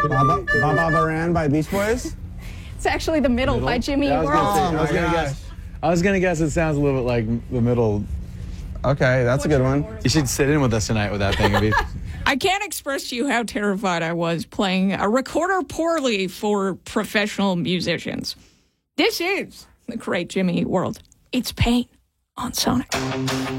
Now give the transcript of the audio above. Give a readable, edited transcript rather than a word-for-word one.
Baba Ran by Beach Boys? It's actually The Middle by Jimmy Yeah, World. I was gonna guess it sounds a little bit like The Middle. Okay, that's a good one. You should sit in with us tonight with that thing. I can't express to you how terrified I was playing a recorder poorly for professional musicians. This is the great Jimmy Eat World. It's Pain on Sonic.